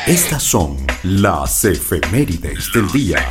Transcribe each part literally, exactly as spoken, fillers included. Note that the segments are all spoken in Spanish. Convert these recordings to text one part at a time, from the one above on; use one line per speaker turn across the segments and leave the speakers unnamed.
Estas son las efemérides del día.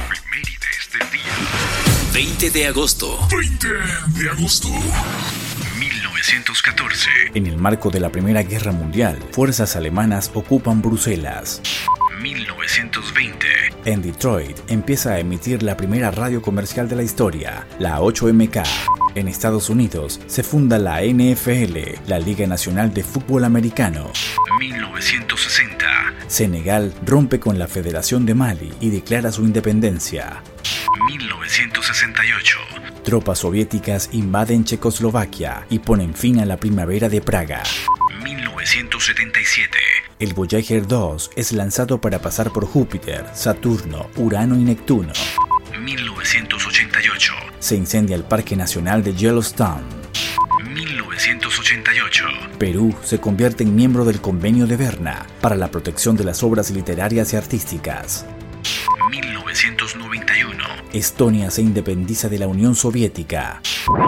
veinte de agosto.
veinte de agosto.
mil novecientos catorce.
En el marco de la Primera Guerra Mundial, fuerzas alemanas ocupan Bruselas.
mil novecientos veinte.
En Detroit empieza a emitir la primera radio comercial de la historia, la ocho eme ka. En Estados Unidos se funda la ene efe ele, la Liga Nacional de Fútbol Americano.
mil novecientos sesenta.
Senegal rompe con la Federación de Mali y declara su independencia.
mil novecientos sesenta y ocho.
Tropas soviéticas invaden Checoslovaquia y ponen fin a la Primavera de Praga.
mil novecientos setenta y siete.
El Voyager dos es lanzado para pasar por Júpiter, Saturno, Urano y Neptuno.
mil novecientos ochenta y ocho.
Se incendia el Parque Nacional de Yellowstone.
mil novecientos ochenta y ocho.
Perú se convierte en miembro del Convenio de Berna para la protección de las obras literarias y artísticas.
mil novecientos noventa y uno.
Estonia se independiza de la Unión Soviética.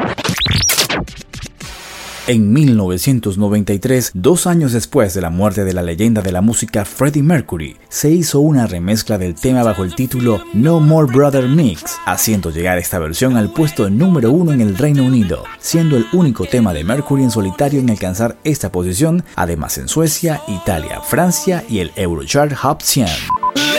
En mil novecientos noventa y tres, dos años después de la muerte de la leyenda de la música Freddie Mercury, se hizo una remezcla del tema bajo el título No More Brother Mix, haciendo llegar esta versión al puesto número uno en el Reino Unido, siendo el único tema de Mercury en solitario en alcanzar esta posición, además en Suecia, Italia, Francia y el Eurochart Hot cien.